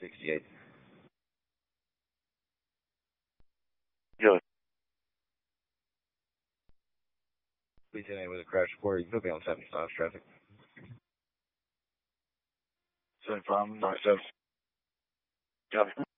68. Yo, Please hit with a crash report. You could be on 75 traffic. 75, 97. Copy.